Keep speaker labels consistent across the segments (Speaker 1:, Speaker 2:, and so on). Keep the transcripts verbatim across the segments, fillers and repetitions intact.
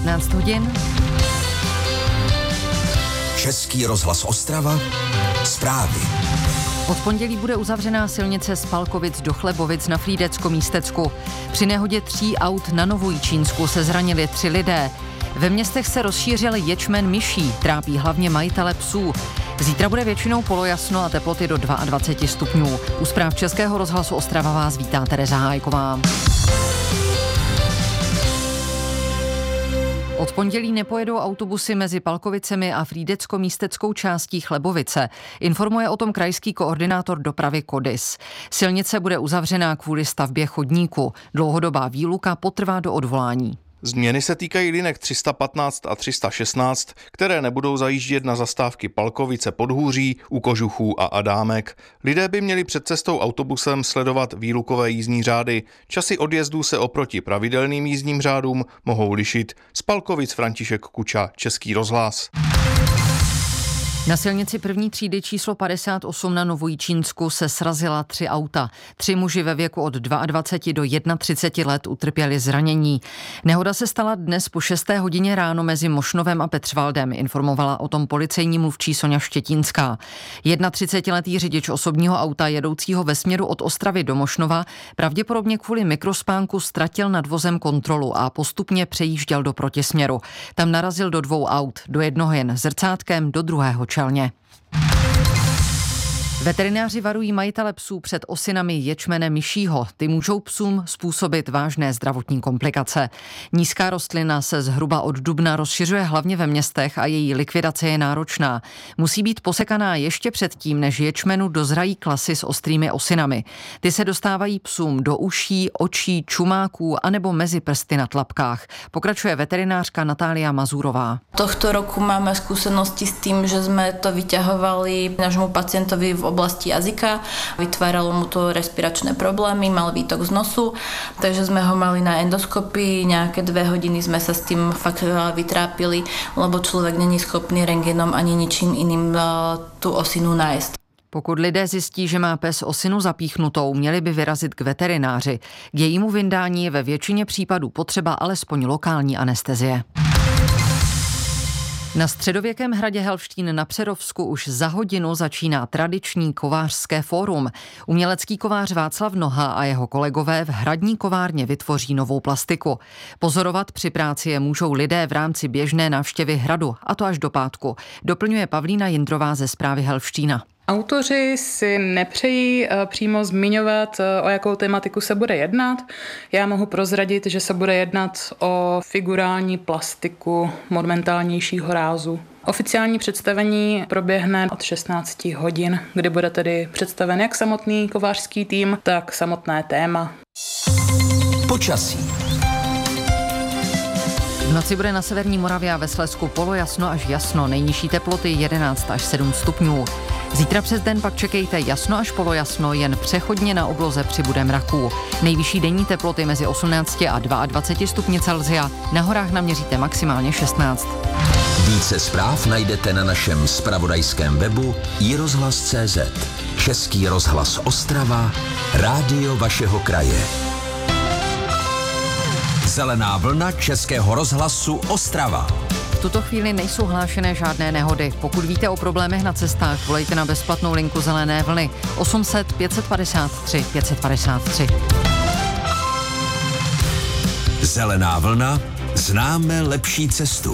Speaker 1: jedenáct hodin.
Speaker 2: Český rozhlas Ostrava, zprávy.
Speaker 1: Od pondělí bude uzavřená silnice z Palkovic do Chlebovic na Frýdecko-Místecku. Při nehodě tří aut na Novojičínsku se zranili tři lidé. Ve městech se rozšířil ječmen myší, trápí hlavně majitele psů. Zítra bude většinou polojasno a teploty do dvacet dva stupňů. U zpráv Českého rozhlasu Ostrava vás vítá Tereza Hájková. Od pondělí nepojedou autobusy mezi Palkovicemi a Frýdecko-Místeckou částí Chlebovice. Informuje o tom krajský koordinátor dopravy Kodis. Silnice bude uzavřená kvůli stavbě chodníku. Dlouhodobá výluka potrvá do odvolání.
Speaker 3: Změny se týkají linek tři sta patnáct a tři sta šestnáct, které nebudou zajíždět na zastávky Palkovice Podhůří, u Kožuchů a Adámek. Lidé by měli před cestou autobusem sledovat výlukové jízdní řády. Časy odjezdů se oproti pravidelným jízdním řádům mohou lišit. Z Palkovic František Kuča, Český rozhlas.
Speaker 1: Na silnici první třídy číslo padesát osm na Novojičínsku se srazila tři auta. Tři muži ve věku od dvaceti dvou do třiceti jedna let utrpěli zranění. Nehoda se stala dnes po šesté hodině ráno mezi Mošnovem a Petřvaldem, informovala o tom policejní mluvčí Soňa Štětínská. třicetijednoletý řidič osobního auta jedoucího ve směru od Ostravy do Mošnova pravděpodobně kvůli mikrospánku ztratil nad vozem kontrolu a postupně přejížděl do protisměru. Tam narazil do dvou aut, do jednoho jen zrcátkem, do druhého čelně. Veterináři varují majitele psů před osinami ječmene myšího. Ty můžou psům způsobit vážné zdravotní komplikace. Nízká rostlina se zhruba od dubna rozšiřuje hlavně ve městech a její likvidace je náročná. Musí být posekaná ještě předtím, než ječmenu dozrají klasy s ostrými osinami. Ty se dostávají psům do uší, očí, čumáků anebo mezi prsty na tlapkách. Pokračuje veterinářka Natália Mazurová.
Speaker 4: Tohto roku máme skúsenosti s tým, že sme to vyťahovali nášmu pacientovi v oblasti jazyka, vytváralo mu to respiračné problémy, mal výtok z nosu, takže sme ho mali na endoskopii, nejaké dve hodiny sme sa s tým fakt vytrápili, lebo človek není schopný rentgenom ani ničím iným tú osinu nájsť.
Speaker 1: Pokud lidé zjistí, že má pes osinu zapíchnutou, měli by vyrazit k veterináři. K jejímu vyndání je ve většině případů potřeba alespoň lokální anestezie. Na středověkém hradě Helštín na Přerovsku už za hodinu začíná tradiční kovářské fórum. Umělecký kovář Václav Noha a jeho kolegové v hradní kovárně vytvoří novou plastiku. Pozorovat při práci je můžou lidé v rámci běžné návštěvy hradu, a to až do pátku. Doplňuje Pavlína Jindrová ze Zprávy Helštína.
Speaker 5: Autoři si nepřejí přímo zmiňovat, o jakou tematiku se bude jednat. Já mohu prozradit, že se bude jednat o figurální plastiku monumentálnějšího rázu. Oficiální představení proběhne od šestnácti hodin, kdy bude tedy představen jak samotný kovářský tým, tak samotné téma.
Speaker 2: Počasí.
Speaker 1: V noci bude na severní Moravě a ve Slezsku polojasno až jasno, nejnižší teploty jedenáct až sedm stupňů. Zítra přes den pak čekejte jasno až polojasno, jen přechodně na obloze přibude mraků. Nejvyšší denní teploty mezi osmnácti a dvaceti dvěma stupni Celsia, na horách naměříte maximálně šestnáct.
Speaker 2: Více zpráv najdete na našem zpravodajském webu i rozhlas tečka cé zet. Český rozhlas Ostrava, rádio vašeho kraje. Zelená vlna Českého rozhlasu Ostrava.
Speaker 1: V tuto chvíli nejsou hlášené žádné nehody. Pokud víte o problémech na cestách, volejte na bezplatnou linku Zelené vlny osm set pět padesát tři pět padesát tři.
Speaker 2: Zelená vlna, známe lepší cestu.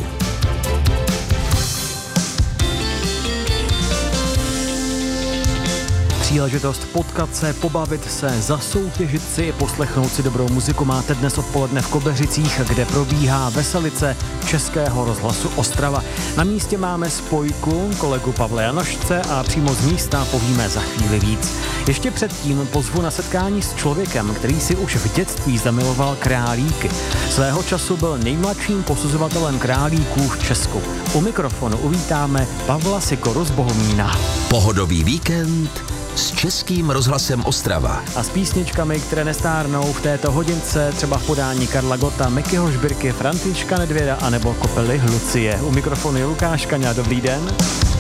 Speaker 6: Příležitost potkat se, pobavit se, zasoutěžit si, poslechnout si dobrou muziku máte dnes odpoledne v Kobeřicích, kde probíhá veselice Českého rozhlasu Ostrava. Na místě máme spojku kolegu Pavla Janošce a přímo z místa povíme za chvíli víc. Ještě předtím pozvu na setkání s člověkem, který si už v dětství zamiloval králíky. Svého času byl nejmladším posuzovatelem králíků v Česku. U mikrofonu uvítáme Pavla Sikoru z Bohumína.
Speaker 2: Pohodový víkend s Českým rozhlasem Ostrava.
Speaker 6: A s písničkami, které nestárnou v této hodince, třeba v podání Karla Gotta, Mikyho Žbirky, Františka Nedvěda anebo kopely Lucie. U mikrofonu je Lukáš Kaňa. Dobrý den.